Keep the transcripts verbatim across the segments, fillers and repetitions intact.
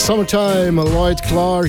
Summertime, Lloyd Clark.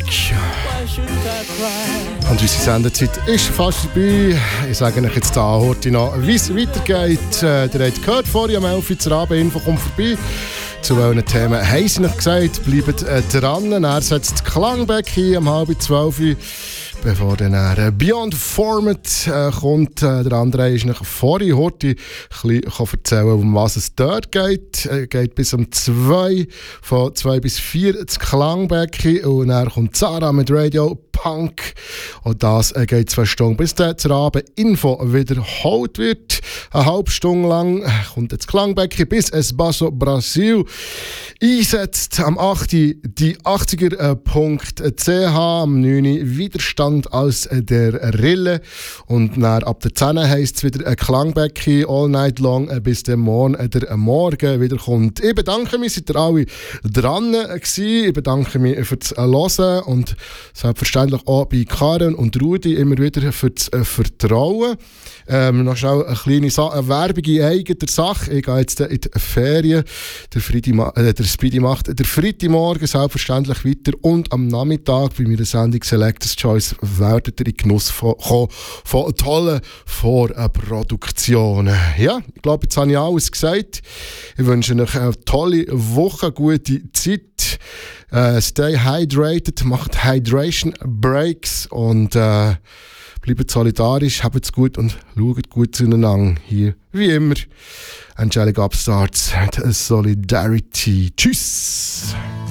Und unsere Sendezeit ist fast vorbei. Ich sage euch jetzt da heute noch, wie es weitergeht. Äh, ihr habt gehört, vorher am elf Uhr zur Abendinfo kommt vorbei. Zu welchen Themen haben sie noch gesagt? Bleibt äh, dran. Er setzt Klangback hier um halb zwölf Uhr. Bevor dann äh, Beyond Format äh, kommt. Äh, der andere ist noch vorhin heute ein bisschen erzählen, um was es dort geht. Es äh, geht bis um zwei, von zwei bis vier das Klangbecken. Und dann kommt Sarah mit Radio Punk. Und das äh, geht zwei Stunden, bis dann zur Abend Info wiederholt wird. Eine halbe Stunde lang kommt das Klangbecken, bis es Basso Brasil einsetzt. Am acht die achtziger Punkt c h, am neun Widerstand aus der Rille. Und dann ab der zehn heisst es wieder ein Klangbecken all night long, bis der Morgen, der Morgen wieder kommt. Ich bedanke mich, seid ihr alle dran gewesen. Ich bedanke mich für das Hören und selbstverständlich auch bei Karen und Rudi immer wieder für das Vertrauen. Ähm, noch schnell eine kleine Sa- eine Werbung in eigener Sache. Ich gehe jetzt in die Ferien. Der, Freitag, äh, der Speedy macht der Freitagmorgen selbstverständlich weiter und am Nachmittag bei meiner Sendung Selectors Choice werdet ihr in Genuss von, von, von tollen Vorproduktionen. Ja, ich glaube, jetzt habe ich alles gesagt. Ich wünsche euch eine tolle Woche, gute Zeit. Uh, stay hydrated, macht Hydration Breaks und uh, bleibt solidarisch, habt's gut und schaut gut zueinander. Hier, wie immer, Angelic Upstarts, Solidarity. Tschüss!